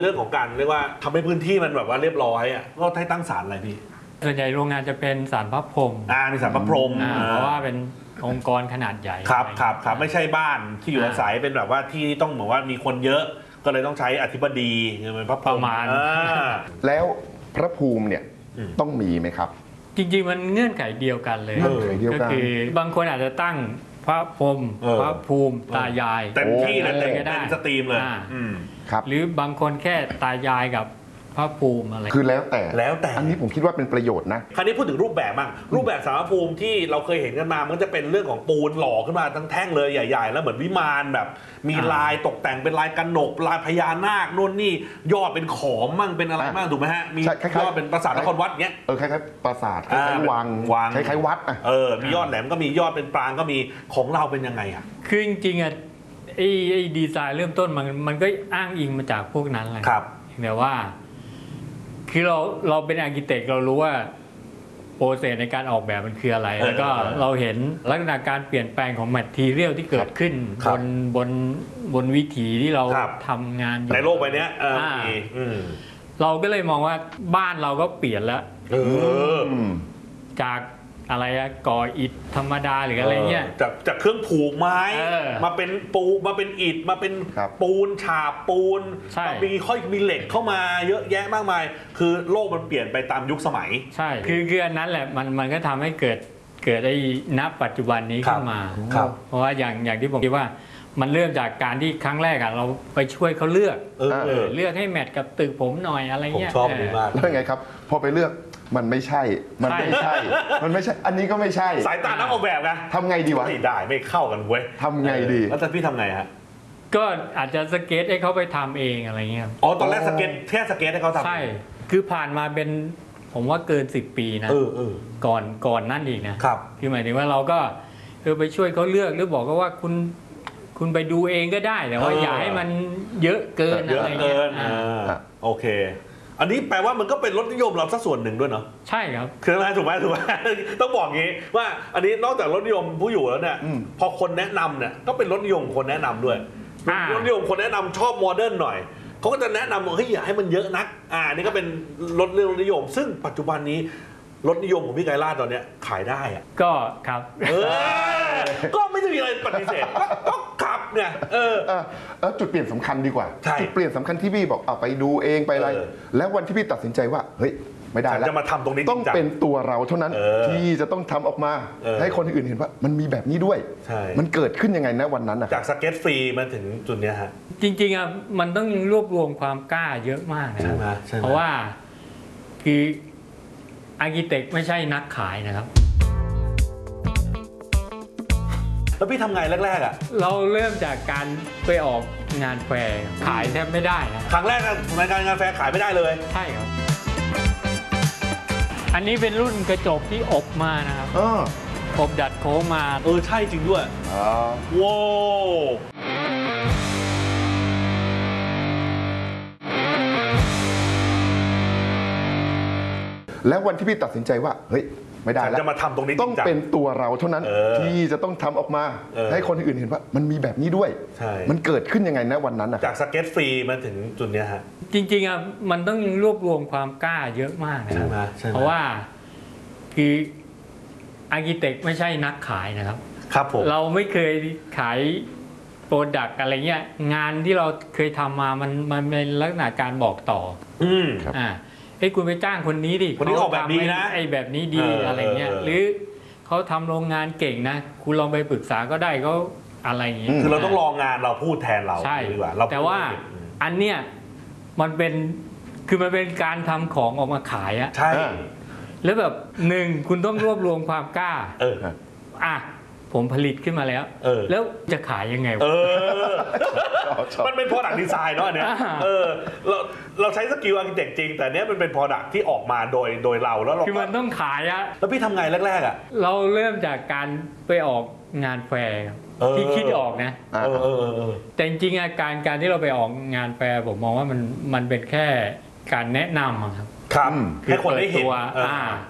เรื่องของการเรียกว่าทำให้พื้นที่มันแบบว่าเรียบร้อยอ่ะก็ให้ตั้งศาลอะไรพี่ส่วนใหญ่โรงงานจะเป็นศาลพระพรหมมีศาลพระพรหมเพราะว่าเป็นองค์กรขนาดใหญ่ครับไม่ใช่บ้านที่อยู่อาศัยเป็นแบบว่าที่ต้องเหมือนว่ามีคนเยอะก็เลยต้องใช้อธิบดีเป็นพระพรหมแล้วพระภูมิเนี่ยต้องมีไหมครับจริงๆมันเงื่อนไขเดียวกันเลยก็คือบางคนอาจจะตั้งพระพรหมพระภูมิตายายเต็มที่เลยก็ได้สตรีมเลยหรือบางคนแค่ตายายกับพระภูมิอะไรคือแล้วแต่อันนี้ผมคิดว่าเป็นประโยชน์นะคราวนี้พูดถึงรูปแบบบ้างรูปแบบศาลพระภูมิที่เราเคยเห็นกันมามันจะเป็นเรื่องของปูนหล่อขึ้นมาทั้งแท่งเลยใหญ่ๆแล้วเหมือนวิมานแบบมีลายตกแต่งเป็นลายกระหนกลายพญานาคนู่นนี่ยอดเป็นขอมมั่งเป็นอะไรมั่งถูกไหมฮะมียอดเป็นปราสาทนครวัดเงี้ยคล้ายๆปราสาทคล้ายๆวังคล้ายๆวัดมียอดแหลมก็มียอดเป็นปรางก็มีของเราเป็นยังไงอ่ะคือจริงๆอ่ะไอ้ดีไซน์เริ่มต้นมันก็อ้างอิงมาจากพวกนั้นแหละครับแต่ว่าคือเราเป็นอาร์คิเทคเรารู้ว่าโปรเซสในการออกแบบมันคืออะไรแล้วก็เราเห็นลักษณะการเปลี่ยนแปลงของแมททีเรียลที่เกิดขึ้นบนวิถีที่เราทำงานอยู่ในโลกใบนี้เราก็เลยมองว่าบ้านเราก็เปลี่ยนแล้วจากอะไรก่ออิฐธรรมดาหรืออะไรเงี้ยจากเครื่องผูกไม้มาเป็นปูมาเป็นอิฐมาเป็นปูนฉาบปูนมีเหล็กเข้ามาเยอะแยะมากมายคือโลกมันเปลี่ยนไปตามยุคสมัยใช่คืออันนั้นแหละมันก็ทำให้เกิดไอ้ณปัจจุบันนี้ขึ้นมาเพราะว่าอย่างที่ผมคิดว่ามันเริ่มจากการที่ครั้งแรกเราไปช่วยเขาเลือกให้แมทกับตึกผมหน่อยอะไรเงี้ยผมชอบมากแล้วไงครับพอไปเลือกมันไม่ใช่อันนี้ก็ไม่ใช่สายตานักออกแบบไงทำไงดีวะไม่ได้ไม่เข้ากันเว้ยทำไงดีแล้วพี่ทำไงฮะก็อาจจะสเก็ตให้เขาไปทำเองอะไรเงี้ยตอนแรกสเก็ตให้เขาทำใช่คือผ่านมาเป็นผมว่าเกิน10 ปีนะก่อนนั่นอีกนะครับคือหมายถึงว่าเราก็ไปช่วยเขาเลือกหรือบอกก็ว่าคุณไปดูเองก็ได้แต่ว่าอย่าให้มันเยอะเกินอะไรเงี้ยโอเคอันนี้แปลว่ามันก็เป็นรสนิยมเราสักส่วนหนึ่งด้วยเนาะใช่ครับคืออะไรถูกไหมต้องบอกงี้ว่าอันนี้นอกจากรสนิยมผู้อยู่แล้วเนี่ยพอคนแนะนำเนี่ยก็เป็นรสนิยมคนแนะนำด้วยรสนิยมคนแนะนำชอบโมเดิร์นหน่อยเขาก็จะแนะนำว่าเฮ้ยอย่าให้มันเยอะนักนี่ก็เป็นรสนิยมซึ่งปัจจุบันนี้รสนิยมของพี่ไกรลาดตอนนี้ขายได้อะก็ครับก็ไม่ได้มีอะไรปฏิเสธก็ครับเนี่ยจุดเปลี่ยนสำคัญดีกว่าจุดเปลี่ยนสำคัญที่พี่บอกเอาไปดูเองไปอะไรแล้ววันที่พี่ตัดสินใจว่าเฮ้ยไม่ได้แล้วจะมาทำตรงนี้ต้องเป็นตัวเราเท่านั้นที่จะต้องทำออกมาให้คนอื่นเห็นว่ามันมีแบบนี้ด้วยมันเกิดขึ้นยังไงนะวันนั้นจากสเก็ตฟรีมาถึงจุดนี้ฮะจริงๆอ่ะมันต้องรวบรวมความกล้าเยอะมากนะเพราะว่าคืออาร์คิเทคไม่ใช่นักขายนะครับแล้วพี่ทำไงแรกๆอ่ะเราเริ่มจากการไปออกงานแฟร์ขายแทบไม่ได้นะครั้งแรกในการงานแฟร์ขายไม่ได้เลยใช่ครับอันนี้เป็นรุ่นกระจกที่อบมานะครับอบดัดโค้งมาใช่จริงด้วยว้าวแล้ววันที่พี่ตัดสินใจว่าเฮ้ยไม่ได้แล้วจะมาทำตรงนี้ต้องเป็นตัวเราเท่านั้นที่จะต้องทำออกมาให้คนอื่นเห็นว่ามันมีแบบนี้ด้วยมันเกิดขึ้นยังไงนะวันนั้นจากสเก็ตฟรีมาถึงจุดนี้ฮะจริงๆอ่ะมันต้องรวบรวมความกล้าเยอะมากนะเพราะว่าคืออาร์คิเทคไม่ใช่นักขายนะครับครับผมเราไม่เคยขายโปรดักต์อะไรเงี้ยงานที่เราเคยทำมามันเป็นลักษณะการบอกต่อคุณไปจ้างคนนี้ดิคนนี้ออกแบบนี้นะไอ้แบบนี้ดีอะไรเงี้ยหรือเขาทำโรงงานเก่งนะคุณลองไปปรึกษาก็ได้เขาอะไรอย่างเงี้ยคือเราต้องรองานเราพูดแทนเราใช่ดีกว่าแต่ว่าอันเนี้ยมันเป็นการทำของออกมาขายอะใช่แล้วแบบคุณต้องรวบรวมความกล้าผมผลิตขึ้นมาแล้วแล้วจะขายยังไงมันเป็น product design เนาะเนี่ยเราใช้สกิลอาร์คิเทคจริงแต่เนี้ยมันเป็น product ที่ออกมาโดยเราแล้วคือมันต้องขายอะแล้วพี่ทำไงแรกๆอะเราเริ่มจากการไปออกงานแฟร์ที่คิดออกนะแต่จริงๆการที่เราไปออกงานแฟร์ผมมองว่ามันเป็นแค่การแนะนำครับให้คนได้เห็น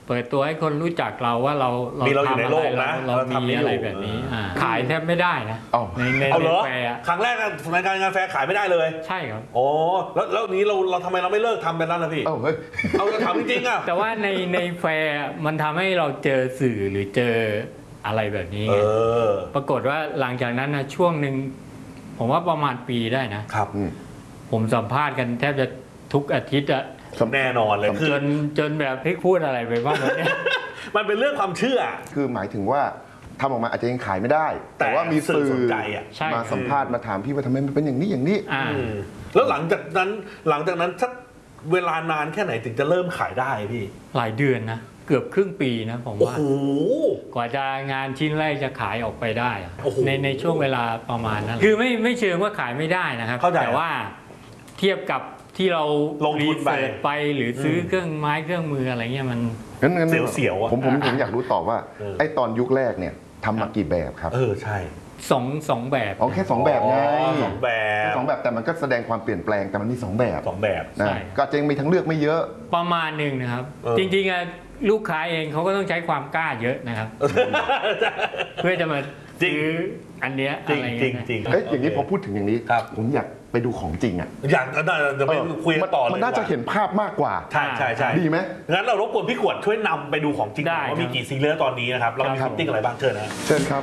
เปิดตัวให้คนรู้จักเราว่าเรามีเราอยู่ในโลกนะเรามีอะไรแบบนี้ขายแทบไม่ได้นะอ้าวในเอาเหรอแฟร์อะครั้งแรกในการงานแฟร์ขายไม่ได้เลยใช่ครับโอ้แล้วนี้เราทำไมเราไม่เลิกทำเป็นนั้นล่ะพี่เอ้าเฮ้ยเอาจะถามจริงๆอ่ะแต่ว่าในแฟร์มันทำให้เราเจอสื่อหรือเจออะไรแบบนี้เอไงอปรากฏว่าหลังจากนั้นนะช่วงหนึ่งผมว่าประมาณปีได้นะครับผมสัมภาษณ์กันแทบจะทุกอาทิตย์อะแน่นอนเลยคือจนแบบพี่พูดอะไรไปบ้างวะเนี่ยมันเป็นเรื่องความเชื่อคือหมายถึงว่าทำออกมาอาจจะยังขายไม่ได้ แต่ว่ามีสื่สื่ออสนใจอะใช่มาสัมภาษณ์มาถามพี่ว่าทำไมมันเป็นอย่างนี้อย่างนี้อ่าแล้วหลังจากนั้นสักเวลานานแค่ไหนถึงจะเริ่มขายได้พี่หลายเดือนนะ เกือบครึ่งปีนะผมโอ้ว่าโหกว่าจะงานชิ้นแรกจะขายออกไปได้อะโอ้โหในช่วงเวลาประมาณนั้นคือไม่เชิงว่าขายไม่ได้นะครับเข้าใจแต่ว่าเทียบกับที่เราลงทุนไปรีเสิร์ชไปหรือซื้อเครื่องไม้เครื่องมืออะไรเงี้ยมันงั้นเสียวๆอะผมอยากรู้ต่อว่า ไอ้ตอนยุคแรกเนี่ยทำมากี่แบบครับใช่สองแบบอ๋อแค่ 2 แบบไงสองแบบสองแบบแต่มันก็แสดงความเปลี่ยนแปลงแต่มันมี 2 แบบสองแบบนะก็อาจจะยังมีทั้งเลือกไม่เยอะประมาณหนึ่งนะครับเออจริงๆอะลูกค้าเองเขาก็ต้องใช้ความกล้าเยอะนะครับ เพื่อจะมาจริงซื้ออันเนี้ยจริงอะไรจริเงี้งยจริงเอ้ยอย่างนี้พอพูดถึงอย่างนี้ครับผมอยากไปดูของจริงอ่ะอย่างนั้นจะไปคุยกันต่อเลยมันน่าจะเห็นภาพมากกว่าใช่ใช่ใช่ดีไหมงั้นเรารบกวนพี่ขวดช่วยนำไปดูของจริงหน่อยว่ามีกี่ซีเรียลตอนนี้นะครับเรามีครับฟิตติ้งอะไรบ้างเชิญนะเชิญครับ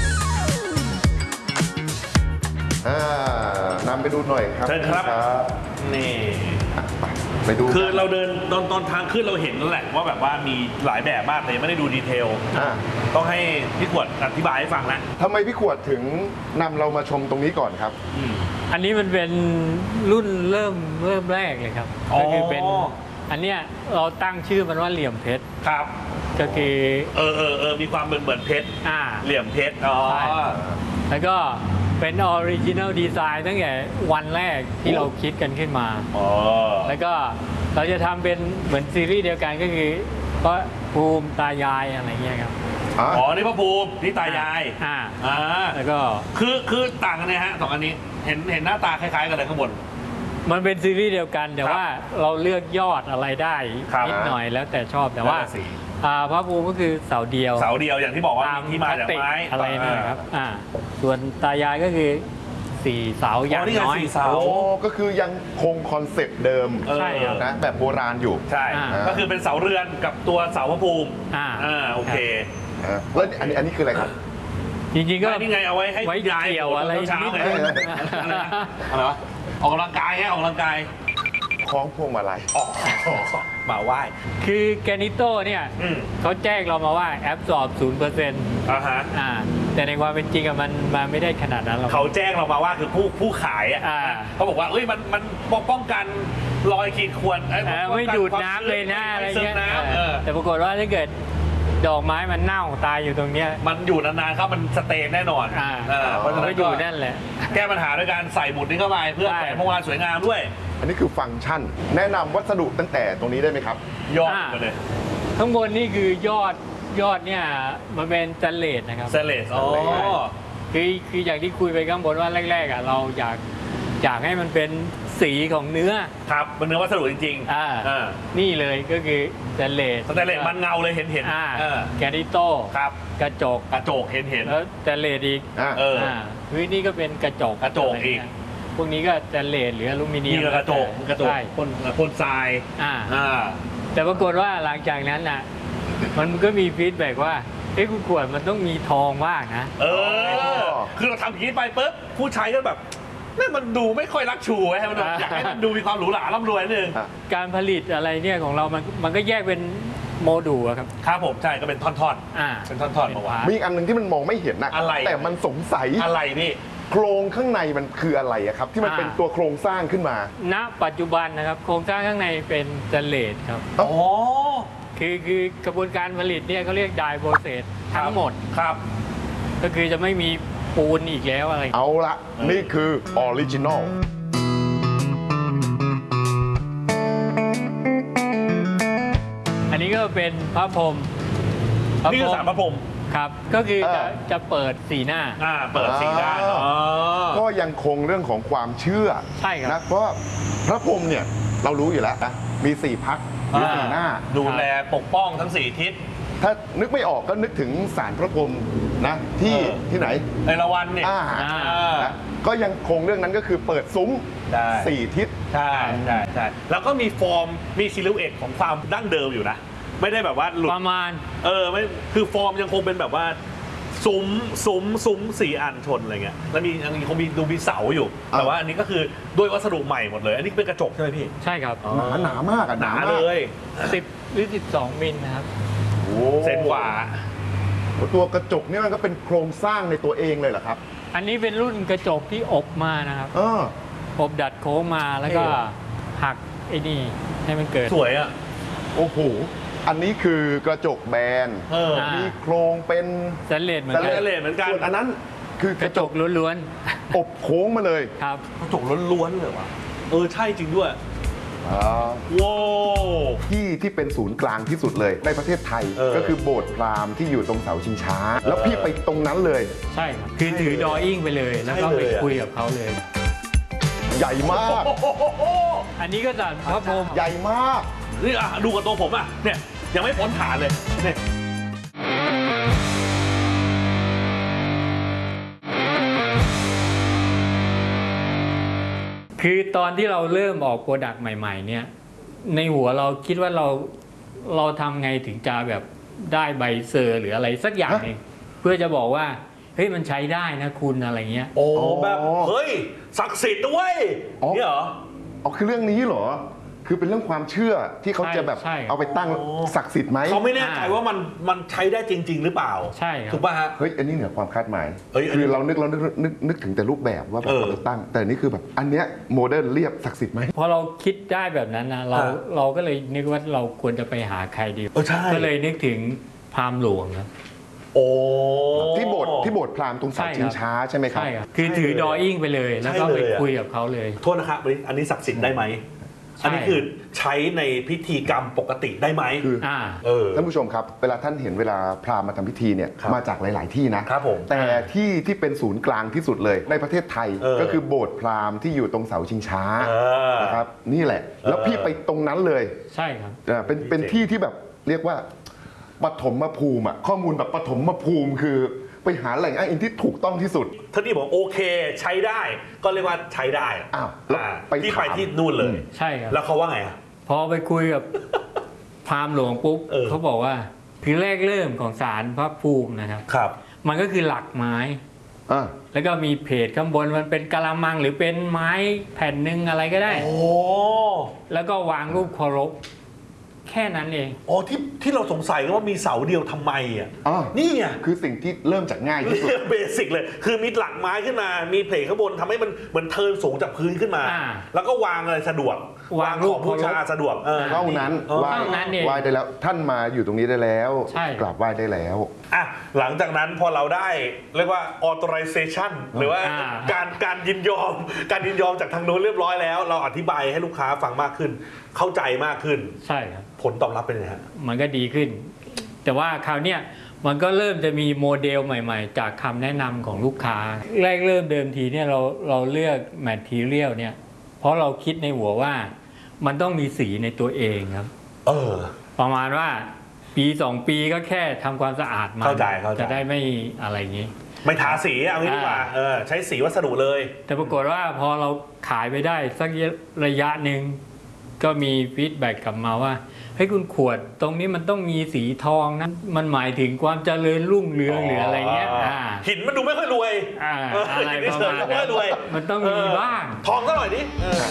นำไปดูหน่อยครับเชิญครับ นี่ไปดูคือเราเดินตอนทางขึ้นเราเห็นแล้วแหละว่าแบบว่ามีหลายแบบมากเลยไม่ได้ดูดีเทลอ่าต้องให้พี่ขวดอธิบายให้ฟังนะทำไมพี่ขวดถึงนำเรามาชมตรงนี้ก่อนครับอันนี้มันเป็นรุ่นเริ่มแรกเลยครับอ๋อก็คือเป็นอันเนี้ยเราตั้งชื่อมันว่าเหลี่ยมเพชรครับก็คือมีความเหมือนเพชรอ่าเหลี่ยมเพชรอ๋อใช่ แล้วก็เป็นออริจินัลดีไซน์ตั้งแต่วันแรกที่เราคิดกันขึ้นมาอ๋อแล้วก็เราจะทำเป็นเหมือนซีรีส์เดียวกันก็คือพระภูมิตายายอะไรเงี้ยครับอ๋อนี่พระภูมินี่ตายายอ่าอ่าแล้วก็คือต่างกันเนี่ยฮะสองอันนี้เห็นหน้าตาคล้ายๆกันเลยข้างบนมันเป็นซีรีส์เดียวกันแต่ว่าเราเลือกยอดอะไรได้ครับนิดหน่อยแล้วแต่ชอบแต่ว่าแล้วแต่สีพระภูมิก็คือเสาเดียวเสาเดียวอย่างที่บอกว่ามีที่มาจากไม้อะไรนั่นนะครับส่วนตายายก็คือสี่เสาอย่างนี่ไงน้อยสี่เสาโอ้ก็คือยังคงคอนเซ็ปต์เดิมใช่ครับนะแบบโบราณอยู่ใช่ ก็คือเป็นเสาเรือนกับตัวเสาพระภูมิ โอเคแล้วอันนี้คืออะไรครับจริงๆก็ไม่นี่ไงเอาไว้ให้ไว้ยายเกี่ยวอะไรเช้านิดไงนึงอะไรวะออกกำลังกายฮะออกกำลังกายคล้องพวงมาลัยอ๋อมาไหว้คือแกนิโตเนี่ยอืมเขาแจ้งเรามาว่าแอปสอบ 0% อ่าฮะแต่ในความเป็นจริงอะมันไม่ได้ขนาดนั้นหรอกเขาแจ้งเรามาว่าคือผู้ขายอ่ะอ่าเขาบอกว่าเอ้ยมันป้องกันรอยขีดข่วนป้องกันไม่ดูดน้ำเลยนะความอะไรซึมเงี้ยน้ำแต่ปรากฏว่าถ้าเกิดดอกไม้มันเน่าตายอยู่ตรงเนี้ยมันอยู่นานๆครับมันสเตนแน่นอนเพราะฉะมันนั้ก็นอยู่ก็นั่นแหละแก้ปัญหาด้วยการใส่หมุดนี้เข้าไปเพื่อใช่แขวนพวงมาลัยสวยงามด้วยอันนี้คือฟังก์ชัน แนะนำวัสดุตั้งแต่ตรงนี้ได้ไหมครับยอดไปเลยข้างบนนี่คือยอดเนี่ยมันเป็นสแตนเลสนะครับเซเลสอ๋อคืออย่างที่คุยไปข้างบนว่าแรกๆอ่ะเราอยากให้มันเป็นสีของเนื้อครับเป็นเนื้อวัสดุจริงนี่เลยก็คือสแตนเลสสแตนเลสมันเงาเลยเห็นแกนิโต้ครับกระจกกระจกเห็นแล้วสแตนเลสอีก พื้นนี่ก็เป็นกระจกกระจกอีกะไรเงี้ยพวกนี้ก็สแตนเลสหรืออลูมิเนียนี่มกระจกใช่พ่นทรายแต่ปรากฏว่าหลังจากนั้นน่ะมันก็มีฟีดแบ็กว่าคุณขวดมันต้องมีทองบ้างนะคือเราทำอย่างนี้ไปปุ๊บผู้ใช้ก็แบบนี่มันดูไม่ค่อยรักชูไว้มันอยากให้มันดูมีความหรูหราร่ำรวยนิดนึงการผลิตอะไรเนี่ยของเรามันก็แยกเป็นโมดูลอะครับครับผมใช่ก็เป็นท่อนๆเป็นท่อนๆมาวางมีอีกอันหนึ่งที่มันมองไม่เห็นนะอะไรแต่มันสงสัยอะไรพี่โครงข้างในมันคืออะไรอะครับ ที่มันเป็นตัวโครงสร้างขึ้นมาณปัจจุบันนะครับโครงสร้างข้างในเป็นสแตนเลสครับอ๋อคือกระบวนการผลิตเนี่ยเขาเรียกไดโปรเซสทั้งหมดครับก็คือจะไม่มีปูนอีกแล้วอะไรเอาละนี่คือออริจินอลอันนี้ก็เป็นพระพรหมนี่คือสารพระพรหมครับ ก็คือจะเปิดสีหน้าเปิดสีด้านก็ยังคงเรื่องของความเชื่อใช่ครับนะเพราะว่าพระพรหมเนี่ยเรารู้อยู่แล้วนะมี4 พรรคหรือ4 หน้าดูแลปกป้องทั้ง4ทิศถ้านึกไม่ออกก็นึกถึงศาลพระพรหมนะที่ไหนเอราวัณเนี่ยนะก็ยังคงเรื่องนั้นก็คือเปิดซุ้มได้ 4 ทิศใช่แล้วก็มีฟอร์มมีซิลูเอตของความดั้งเดิมอยู่นะไม่ได้แบบว่าหลุดประมาณไม่คือฟอร์มยังคงเป็นแบบว่าซุ้ม4 อันชนอะไรเงี้ยแล้วยังคงมีเสาอยู่แต่ว่าอันนี้ก็คือด้วยวัสดุใหม่หมดเลยอันนี้เป็นกระจกใช่ไหมพี่ใช่ครับหนามากอะหนาหนาเลย 10 หรือ 12 มิลนะครับโอ้เซนกว่าตัวกระจกนี่มันก็เป็นโครงสร้างในตัวเองเลยเหรอครับอันนี้เป็นรุ่นกระจกที่อบมานะครับ อบดัดโค้งมาแล้วก็หักไอ้นี่ให้มันเกิดสวยอ่ะโอ้โหอันนี้คือกระจกแบน มีโครงเป็นสแตนเลสเหมือนสกัแตนนเลสเหมือนกันส่วนอันนั้นคือกกระระจจกกล้วนอบโค้งมาเลยๆครับกระจกล้วนๆเลยว่ะใช่จริงด้วย ว้าวที่เป็นศูนย์กลางที่สุดเลยในประเทศไทย ก็คือโบสถ์พราหมณ์ที่อยู่ตรงเสาชิงช้า แล้วพี่ไปตรงนั้นเลยใช่ครับ คือถือดออิ่งไปเลย แล้วก็ไปคุยกับเขาเลยใหญ่มากอันนี้ก็จะพระพรหมใหญ่มากนี่ดูกับตัวผมอ่ะเนี่ยยังไม่พ้นฐานเลยเนี่ยคือตอนที่เราเริ่มออกโปรดักต์ใหม่ๆเนี่ยในหัวเราคิดว่าเราทำไงถึงจะแบบได้ใบเซอร์หรืออะไรสักอย่างหนึ่งเพื่อจะบอกว่าเฮ้ยมันใช้ได้นะคุณอะไรเงี้ยแบบเฮ้ยศักดิ์สิทธิ์ด้วยเนี่ยเหรออ๋อคือเรื่องนี้เหรอ คือเป็นเรื่องความเชื่อที่เขาจะแบบใช่เอาไปตั้งศักดิ์สิทธิ์ไหมเขาไม่แน่ใจว่ามันใช้ได้จริง ๆ หรือเปล่าใช่ครับถูกป่ะฮะเฮ้ยอันนี้เหนือความคาดหมายเฮ้ยอันนี้คือเรานึกถึงแต่รูปแบบว่าแบบเอาไปตั้ง แต่นี่คือแบบอันเนี้ยโมเดิร์นเรียบศักดิ์สิทธิ์ไหมพอเราคิดได้แบบนั้นนะเราก็เลยนึกว่าเราควรจะไปหาใครดีใช่ก็เลยนึกถึงพราหมณ์หลวงครับโอ้ที่โบสถ์พราหมณ์ตรงเสาชิงช้าใช่ไหมครับใช่ครับคือถือดออิ่งไปเลย แล้วก็ไปคุยกับเขาเลยโทษนะครับอันนี้ศักดิ์สิทธิ์ได้ไหม อันนี้คือใช้ในพิธีกรรมปกติได้ไหมคือท่าท่านผู้ชมครับเวลาท่านเห็นเวลาพราหมณ์มาทำพิธีเนี่ยครับมาจากหลาย ๆ ที่นะครับผมแต่ที่เป็นศูนย์กลางที่สุดเลยในประเทศไทยก็คือโบสถ์พราหมณ์ที่อยู่ตรงเสาชิงช้านะครับนี่แหละ แล้วพี่ไปตรงนั้นเลยใช่ครับเป็นที่ที่แบบเรียกว่าปฐมภูมิอะข้อมูลแบบปฐมภูมิคือไปหาแหล่งอ้างอิงที่ถูกต้องที่สุดท่านนี่บอกโอเคใช้ได้ก็เรียกว่าใช้ได้อ้าวแล้วไปที่ถามไปที่นู่นเลยใช่ครับแล้วเขาว่าไงอะพอไปคุยกับ พราหมณ์หลวงปุ๊บ เขาบอกว่าคือแรกเริ่มของศาลพระภูมินะครับครับมันก็คือหลักไม้ แล้วก็มีเพจข้างบนมันเป็นกะละมังหรือเป็นไม้แผ่นหนึ่งอะไรก็ได้โอ้แล้วก็วางรูปเคารพแค่นั้นเองอ๋อที่เราสงสัยว่ามีเสาเดียวทำไมอ่ะ นี่ไงคือสิ่งที่เริ่มจากง่ายที่สุดเบสิกเลย คือมีหลักไม้ขึ้นมา มีเพลทข้างบนทำให้มันเหมือนเทินสูงจากพื้นขึ้นมา แล้วก็วางอะไรสะดวกวางของบูชาสะดวกเท่านั้นไหว้ได้แล้วท่านมาอยู่ตรงนี้ได้แล้วใช่กราบไหว้ได้แล้วอ่ะหลังจากนั้นพอเราได้เรียกว่า authorization หรือว่าการยินยอมจากทางโน้นเรียบร้อยแล้ว เราอธิบายให้ลูกค้าฟังมากขึ้น เข้าใจมากขึ้นใช่ครับผลตอบรับเป็นยังไงฮะมันก็ดีขึ้น แต่ว่าคราวเนี้ยมันก็เริ่มจะมีโมเดลใหม่ๆ จากคำแนะนำของลูกค้า แรกเริ่มเดิมทีเนี่ยเราเลือกแมททีเรียลเนี่ย เพราะเราคิดในหัวว่ามันต้องมีสีในตัวเองครับ ประมาณว่าปี2 ปีก็แค่ทำความสะอาดมันเข้าใจจะได้ไม่อะไรอย่างนี้ไม่ทาสีเอางี้ดีกว่าใช้สีวัสดุเลยแต่ปรากฏว่าพอเราขายไปได้สักระยะหนึ่งก็มีฟีดแบ็กกลับมาว่าเฮ้ยคุณขวดตรงนี้มันต้องมีสีทองนะมันหมายถึงความเจริญรุ่งเรืองหรืออะไรเงี้ยหินมันดูไม่ค่อยรวยอะไรประมาณนั้นมันต้องมีบ้างทองสักหน่อยดิ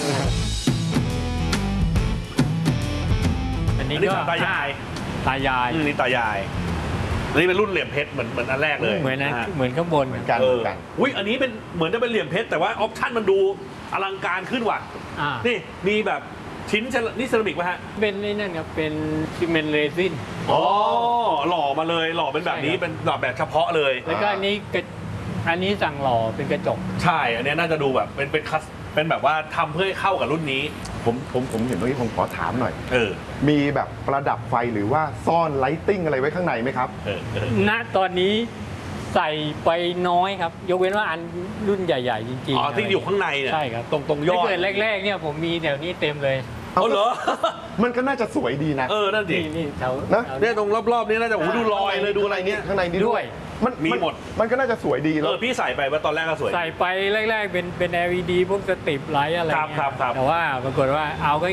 อันนี้ก็ตายาย นี่ตายายอันนี้เป็นรุ่นเหลี่ยมเพชรเหมือนอันแรกเลยเหมือนนะเหมือนข้างบนกันอุ้ยอันนี้เป็นเหมือนจะเป็นเหลี่ยมเพชรแต่ว่าออปชั่นมันดูอลังการขึ้นว่ะนี่มีแบบชิ้นนี่เซรามิกป่ะฮะเป็นนี่นั่นครับเป็นซีเมนต์เรซินหล่อมาเลยหล่อเป็นแบบนี้เป็นหล่อแบบเฉพาะเลยแล้วก็อันนี้สั่งหล่อเป็นกระจกใช่อันนี้น่าจะดูแบบเป็นแบบว่าทำเพื่อให้เข้ากับรุ่นนี้ผมเห็นตรงนี้ผมขอถามหน่อยมีมีแบบประดับไฟหรือว่าซ่อนไลติ้งอะไรไว้ข้างในไหมครับณตอนนี้ใส่ไปน้อยครับ ยกเว้นว่าอันรุ่นใหญ่ๆจริงๆที่อยู่ข้างในเนี่ยใช่ครับตรงยอดถ้าเกิดแรกๆเนี่ยผมมีแถวนี้เต็มเลยเอาเหรอมันก็น่าจะสวยดีนะนั่นดินี่แถวนะเนี่ยตรงรอบๆนี้น่าจะดูลอยเลยดูอะไรเงี้ยข้างในนี้ด้วยมีหมดมันก็น่าจะสวยดีแล้วพี่ใส่ไปว่าตอนแรกก็สวยใส่ไปแรกๆเป็น LED พวกสตริปไลท์อะไรครับเงี้ยครับแต่ว่าปรากฏว่าเอาก็